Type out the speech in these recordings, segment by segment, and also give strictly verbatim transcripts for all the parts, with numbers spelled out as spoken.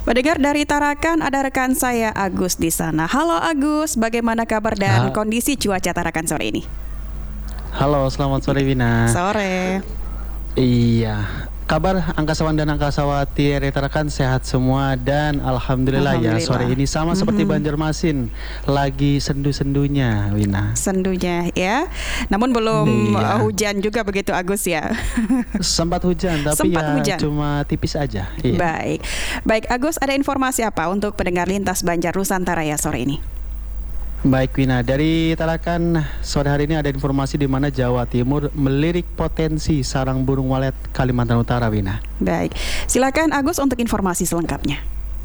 Pendengar dari Tarakan, ada rekan saya Agus di sana. Halo Agus, bagaimana kabar dan Ha- kondisi cuaca Tarakan sore ini? Halo, selamat sore Wina. Sore. Iya, kabar angkasawan dan angkasawati R I Tarakan sehat semua dan alhamdulillah, Alhamdulillah. ya sore ini sama Mhm. seperti Banjarmasin, lagi sendu-sendunya Wina. Sendunya ya. Namun belum Iya. uh, hujan juga begitu Agus ya. Sempat hujan tapi Sempat ya hujan. cuma tipis aja. Iya. Baik. Baik Agus, ada informasi apa untuk pendengar lintas Banjar Nusantara ya sore ini? Baik Wina, dari Tarakan sore hari ini ada informasi di mana Jawa Timur melirik potensi sarang burung walet Kalimantan Utara Wina. Baik. Silakan Agus untuk informasi selengkapnya.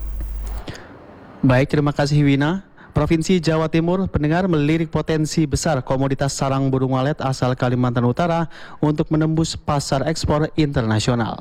Baik, terima kasih Wina. Provinsi Jawa Timur pendengar melirik potensi besar komoditas sarang burung walet asal Kalimantan Utara untuk menembus pasar ekspor internasional.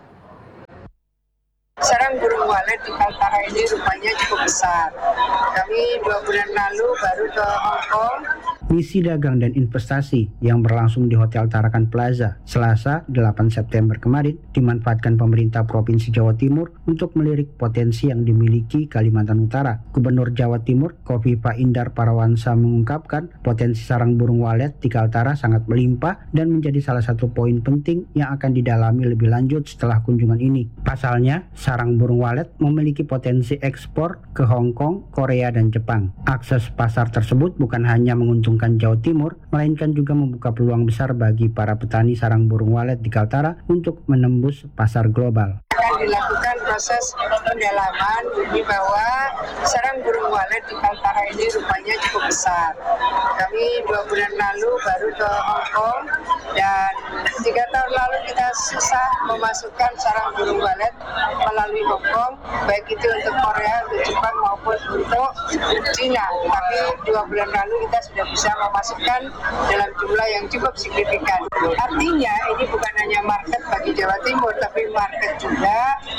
Sarang burung walet di Kaltara ini rupanya cukup besar. Kami dua bulan lalu baru ke Hong Kong. Misi dagang dan investasi yang berlangsung di Hotel Tarakan Plaza Selasa delapan September kemarin dimanfaatkan pemerintah Provinsi Jawa Timur untuk melirik potensi yang dimiliki Kalimantan Utara. Gubernur Jawa Timur Khofifah Indar Parawansa mengungkapkan potensi sarang burung walet di Kaltara sangat melimpah dan menjadi salah satu poin penting yang akan didalami lebih lanjut setelah kunjungan ini. Pasalnya, sarang burung walet memiliki potensi ekspor ke Hong Kong, Korea, dan Jepang. Akses pasar tersebut bukan hanya menguntungkan Jawa Timur, melainkan juga membuka peluang besar bagi para petani sarang burung walet di Kaltara untuk menembus pasar global. Akan dilakukan proses pendalaman ini bahwa sarang burung walet di Kaltara ini rupanya cukup besar. Kami dua bulan lalu baru ke Hong Kong dan tiga tahun lalu kita susah memasukkan sarang burung walet melalui Hong Kong, baik itu untuk Korea, untuk Jepang maupun untuk Cina. Tapi dua bulan lalu kita sudah bisa memasukkan dalam jumlah yang cukup signifikan. Artinya ini bukan hanya market bagi Jawa Timur, tapi market juga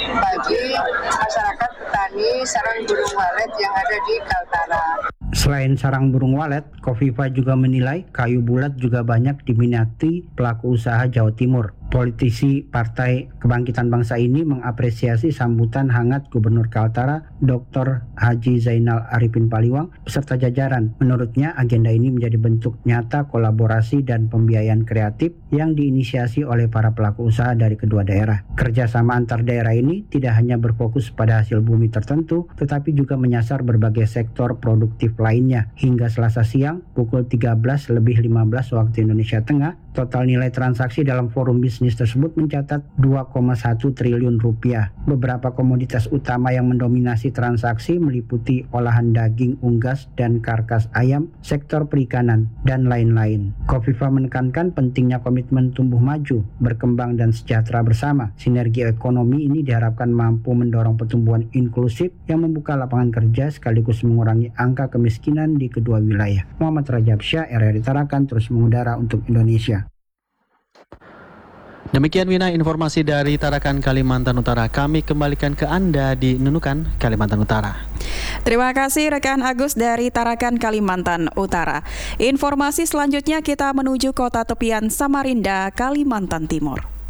bagi masyarakat petani sarang burung walet yang ada di Kaltara. Selain sarang burung walet, Khofifah juga menilai kayu bulat juga banyak diminati pelaku usaha Jawa Timur. Politisi Partai Kebangkitan Bangsa ini mengapresiasi sambutan hangat Gubernur Kaltara Doktor Haji Zainal Arifin Paliwang beserta jajaran. Menurutnya agenda ini menjadi bentuk nyata kolaborasi dan pembiayaan kreatif yang diinisiasi oleh para pelaku usaha dari kedua daerah. Kerjasama antar daerah ini tidak hanya berfokus pada hasil bumi tertentu, tetapi juga menyasar berbagai sektor produktif lainnya. Hingga Selasa siang pukul tiga belas lebih lima belas waktu Indonesia Tengah, total nilai transaksi dalam forum bisnis tersebut mencatat dua koma satu triliun rupiah. Beberapa komoditas utama yang mendominasi transaksi meliputi olahan daging unggas dan karkas ayam, sektor perikanan, dan lain-lain. Khofifah menekankan pentingnya komitmen tumbuh maju, berkembang dan sejahtera bersama. Sinergi ekonomi ini diharapkan mampu mendorong pertumbuhan inklusif yang membuka lapangan kerja sekaligus mengurangi angka kemiskinan di kedua wilayah. Muhammad Rajab Syah, R R I Tarakan, terus mengudara untuk Indonesia. Demikian Wina informasi dari Tarakan Kalimantan Utara. Kami kembalikan ke Anda di Nunukan, Kalimantan Utara. Terima kasih rekan Agus dari Tarakan Kalimantan Utara. Informasi selanjutnya kita menuju kota tepian Samarinda, Kalimantan Timur.